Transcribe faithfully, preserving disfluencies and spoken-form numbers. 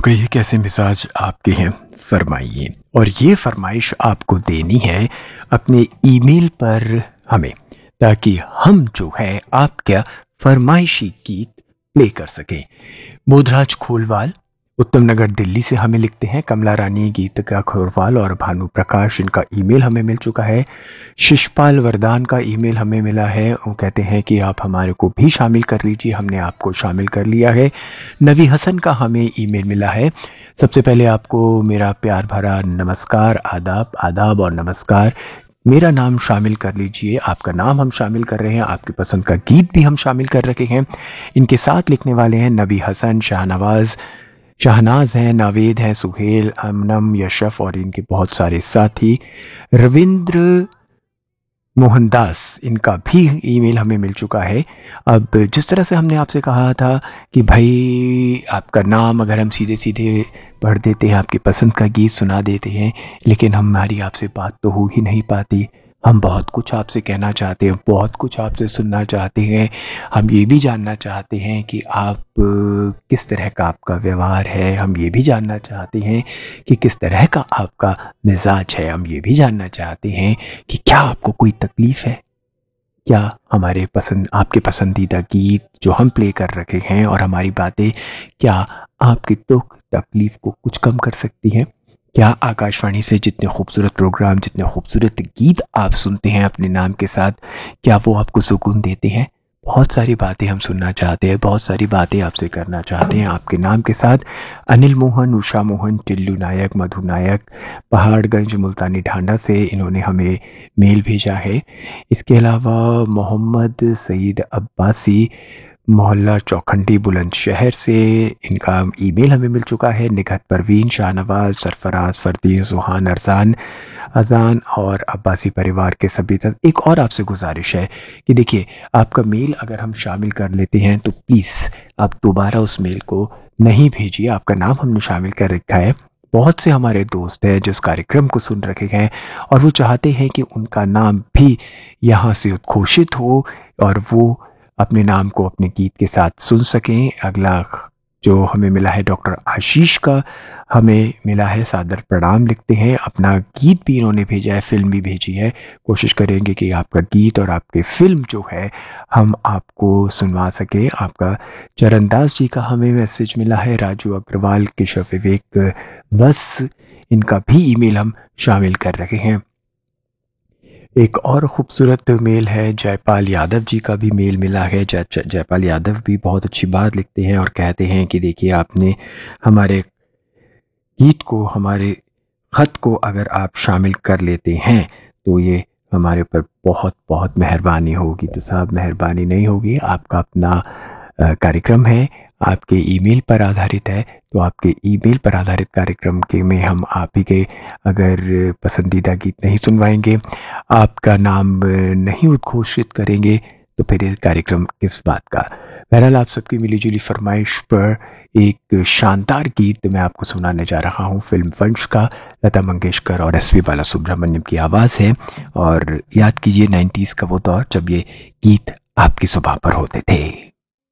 कहिए कैसे मिजाज आपके हैं, फरमाइए। और ये फरमाइश आपको देनी है अपने ईमेल पर हमें, ताकि हम जो है आपका फरमाइशी गीत प्ले कर सकें। बोधराज खोलवाल उत्तम नगर दिल्ली से हमें लिखते हैं। कमला रानी, गीतिका खोरवाल और भानु प्रकाश, इनका ईमेल हमें मिल चुका है। शिशपाल वरदान का ईमेल हमें मिला है। वो कहते हैं कि आप हमारे को भी शामिल कर लीजिए, हमने आपको शामिल कर लिया है। नवी हसन का हमें ईमेल मिला है। सबसे पहले आपको मेरा प्यार भरा नमस्कार, आदाब आदाब और नमस्कार। मेरा नाम शामिल कर लीजिए। आपका नाम हम शामिल कर रहे हैं, आपकी पसंद का गीत भी हम शामिल कर रखे हैं। इनके साथ लिखने वाले हैं नबी हसन, शाहनवाज, शहनाज हैं, नावेद हैं, सुहेल, अमनम, यशफ और इनके बहुत सारे साथी। रविंद्र मोहनदास, इनका भी ईमेल हमें मिल चुका है। अब जिस तरह से हमने आपसे कहा था कि भाई आपका नाम अगर हम सीधे सीधे पढ़ देते हैं, आपकी पसंद का गीत सुना देते हैं, लेकिन हमारी आपसे बात तो हो ही नहीं पाती। हम बहुत कुछ आपसे कहना चाहते हैं, बहुत कुछ आपसे सुनना चाहते हैं। हम ये भी जानना चाहते हैं कि आप किस तरह का आपका व्यवहार है। हम ये भी जानना चाहते हैं कि किस तरह का आपका मिजाज है। हम ये भी जानना चाहते हैं कि क्या आपको कोई तकलीफ़ है, क्या हमारे पसंद आपके पसंदीदा गीत जो हम प्ले कर रखे हैं और हमारी बातें क्या आपकी दुख तकलीफ़ को कुछ कम कर सकती हैं। क्या आकाशवाणी से जितने खूबसूरत प्रोग्राम, जितने खूबसूरत गीत आप सुनते हैं अपने नाम के साथ, क्या वो आपको सुकून देते हैं। बहुत सारी बातें हम सुनना चाहते हैं, बहुत सारी बातें आपसे करना चाहते हैं आपके नाम के साथ। अनिल मोहन, उषा मोहन, टिल्लू नायक, मधु नायक, पहाड़गंज मुल्तानी ढांडा से इन्होंने हमें मेल भेजा है। इसके अलावा मोहम्मद सईद अब्बासी, मोहल्ला चौखंडी बुलंदशहर से इनका ईमेल हमें मिल चुका है। निघत परवीन, शाहनवाज, सरफराज, फरदीन, सुहान, अरजान, अजान और अब्बासी परिवार के सभी तक। एक और आपसे गुजारिश है कि देखिए, आपका मेल अगर हम शामिल कर लेते हैं तो प्लीज़ आप दोबारा उस मेल को नहीं भेजिए। आपका नाम हमने शामिल कर रखा है। बहुत से हमारे दोस्त हैं जो इस कार्यक्रम को सुन रखे हैं और वो चाहते हैं कि उनका नाम भी यहाँ से उद्घोषित हो और वो अपने नाम को अपने गीत के साथ सुन सकें। अगला जो हमें मिला है डॉक्टर आशीष का हमें मिला है, सादर प्रणाम लिखते हैं। अपना गीत भी इन्होंने भेजा है, फिल्म भी भेजी है। कोशिश करेंगे कि आपका गीत और आपके फिल्म जो है हम आपको सुनवा सकें। आपका चरणदास जी का हमें मैसेज मिला है। राजू अग्रवाल, केशव विवेक, बस इनका भी ईमेल हम शामिल कर रहे हैं। एक और ख़ूबसूरत मेल है, जयपाल यादव जी का भी मेल मिला है। जय जयपाल यादव भी बहुत अच्छी बात लिखते हैं और कहते हैं कि देखिए, आपने हमारे गीत को, हमारे ख़त को अगर आप शामिल कर लेते हैं तो ये हमारे पर बहुत बहुत मेहरबानी होगी। तो साहब, मेहरबानी नहीं होगी, आपका अपना कार्यक्रम है, आपके ईमेल पर आधारित है, तो आपके ईमेल पर आधारित कार्यक्रम के में हम आप ही के अगर पसंदीदा गीत नहीं सुनवाएंगे, आपका नाम नहीं उद्घोषित करेंगे, तो फिर ये कार्यक्रम किस बात का। बहरहाल, आप सबकी मिलीजुली फरमाइश पर एक शानदार गीत मैं आपको सुनाने जा रहा हूँ, फिल्म वंश का। लता मंगेशकर और एस पी बालासुब्रमण्यम की आवाज़ है। और याद कीजिए नाइन्टीज़ का वो दौर जब ये गीत आपकी जुबान पर होते थे।